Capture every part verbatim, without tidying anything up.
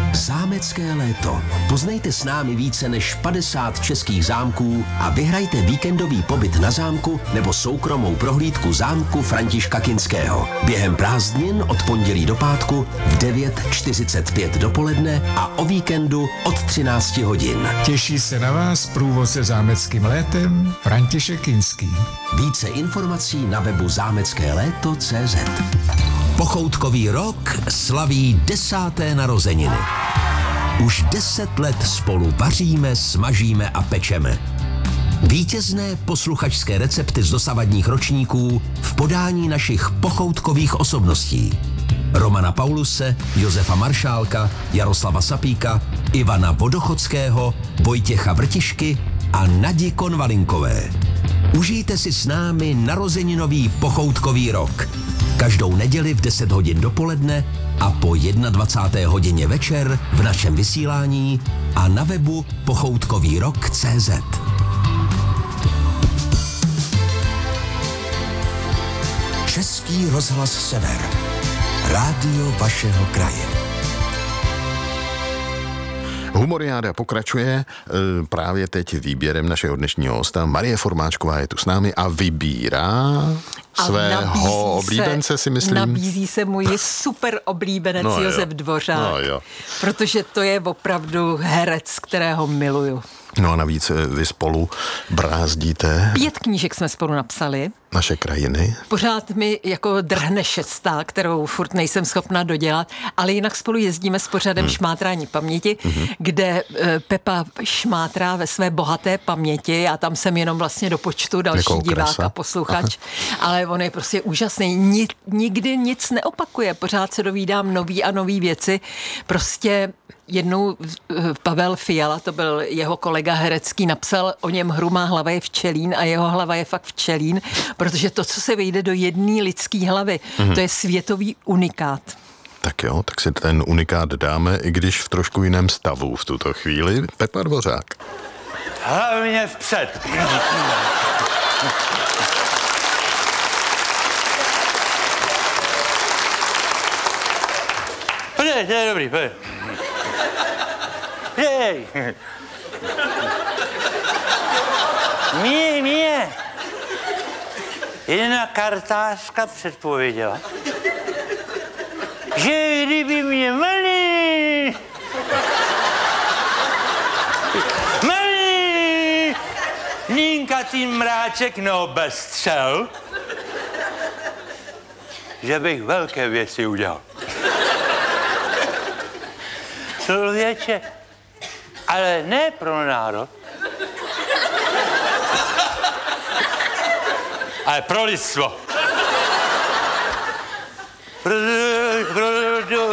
Zámecké léto. Poznejte s námi více než padesát českých zámků a vyhrajte víkendový pobyt na zámku nebo soukromou prohlídku zámku Františka Kinského. Během prázdnin od pondělí do pátku v devět čtyřicet pět dopoledne a o víkendu od třináct hodin. Těší se na vás průvodce zámeckým létem František Kinský. Více informací na webu zámecké léto tečka cé zet. Pochoutkový rok slaví desáté narozeniny. Už deset let spolu vaříme, smažíme a pečeme. Vítězné posluchačské recepty z dosavadních ročníků v podání našich pochoutkových osobností. Romana Pauluse, Josefa Maršálka, Jaroslava Sapíka, Ivana Vodochodského, Vojtěcha Vrtišky a Nadi Konvalinkové. Užijte si s námi narozeninový pochoutkový rok. Každou neděli v deset hodin dopoledne a po dvacáté jedné hodině večer v našem vysílání a na webu pochoutkový rok tečka cé zet. Český rozhlas Sever. Rádio vašeho kraje. Humoriáda pokračuje právě teď výběrem našeho dnešního hosta. Marie Formáčková je tu s námi a vybírá a svého oblíbence, si myslím. Nabízí se můj super oblíbenec no Josef Dvořák, no jo. Protože to je opravdu herec, kterého miluju. No a navíc vy spolu brázdíte. Pět knížek jsme spolu napsali. Naše krajiny. Pořád mi jako drhne šestá, kterou furt nejsem schopna dodělat, ale jinak spolu jezdíme s pořadem hmm. Šmátrání paměti, hmm. kde Pepa šmátrá ve své bohaté paměti. Já tam jsem jenom vlastně do počtu další jako divák a posluchač, Aha. ale on je prostě úžasný. Ni, nikdy nic neopakuje, pořád se dovídám nový a nový věci. Prostě jednou Pavel Fiala, to byl jeho kolega herecký, napsal o něm hru Má hlava je včelín a jeho hlava je fakt včelín, protože to, co se vejde do jedné lidské hlavy, mm. to je světový unikát. Tak jo, tak si ten unikát dáme, i když v trošku jiném stavu v tuto chvíli. Pepa Dvořák. Hlavně vpřed. Pojď, to je dobrý, pojď. Jej. Mně, mně. Jedna kartářka předpověděla, že kdyby mě malý, malý línkatý mráček neobestřel, že bych velké věci udělal. Člověče, ale ne pro národ, ale pro lidstvo. Pro, pro, pro,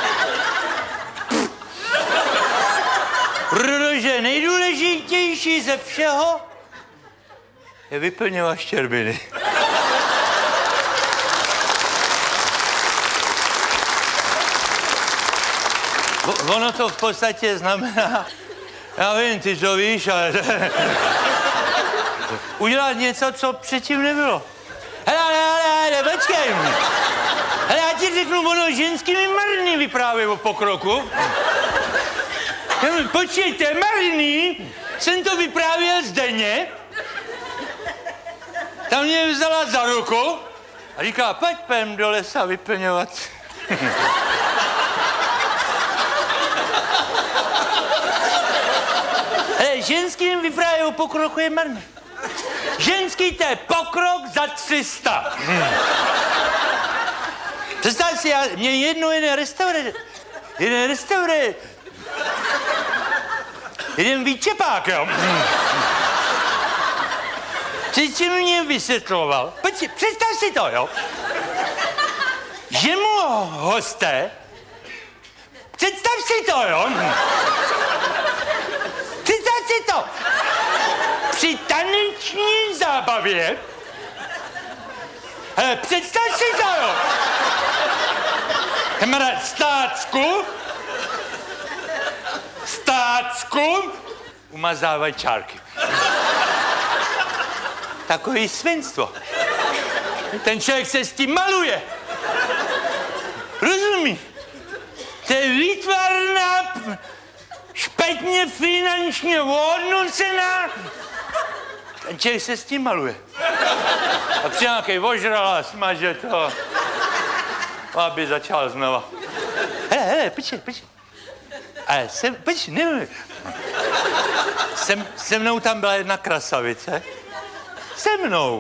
protože nejdůležitější ze všeho je vyplňovat štěrbiny. Ono to v podstatě znamená, já vím, ty to víš, ale udělat něco, co předtím nebylo. Hele, hele, hele, počkej. Hele, já ti řeknu, ono ženský mi marný vypráví o pokroku. Počkejte, marný, jsem to vyprávěl Zdeně. Tam mě vzala za ruku a říká, pojď půjdem do lesa vyplňovat. Hele, ženským vyprávěl o pokroku je marný. Ženský, to je pokrok za tři sta. Hmm. Představ si, já, mě jednou jeden restaurant, jeden restaurant, jeden výčepák, jo. Hmm. Přičem mě vysvětloval, pojď, představ si to, jo, že mu hosté, představ si to, jo, hmm. představ si to, při taneční zábavě, hele, představ si to, jo, kamarád, stácku, stácku, umazávají čárky. Takový svinstvo. Ten člověk se s tím maluje. Rozumí? To je výtvarná špatně finančně ohodnocená. Ten člověk se s tím maluje. A přijde nějaký ožrala, smaže to, aby začal znova. Hele, hele, počkej, počkej. Ale jsem, počkej, nevím. Se, se mnou tam byla jedna krasavice. Se mnou.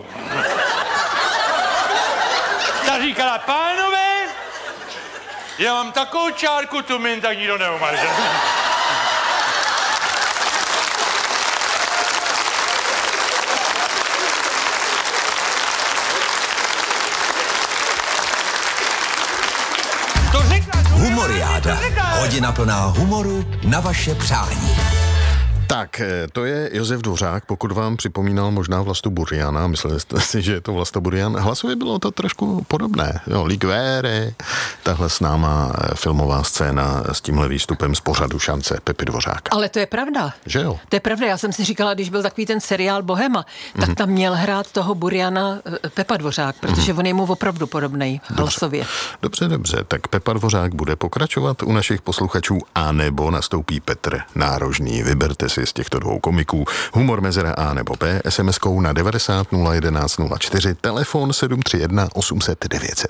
Ta říkala, pánové, já mám takovou čárku, tu mi tak nikdo neumaže. Humoriáda. Hodina plná humoru na vaše přání. Tak, to je Josef Dvořák, pokud vám připomínal možná Vlastu Buriana, mysleli jste si, že je to Vlasta Burian. Hlasově bylo to trošku podobné. Jo, Ligvére, tahle známá filmová scéna s tímhle výstupem z pořadu Šance Pepy Dvořáka. Ale to je pravda. Že jo? To je pravda, já jsem si říkala, když byl takový ten seriál Bohema, tak mm-hmm. tam měl hrát toho Buriana Pepa Dvořák, protože mm-hmm. on je mu opravdu podobnej hlasově. Dobře, dobře, tak Pepa Dvořák bude pokračovat u našich posluchačů, anebo nastoupí Petr Nárožný. Vyberte si z těchto dvou komiků humor mezera A nebo B, es em eskou na devadesát nula jedenáct nula čtyři, telefon sedm tři jedna osm set devět set.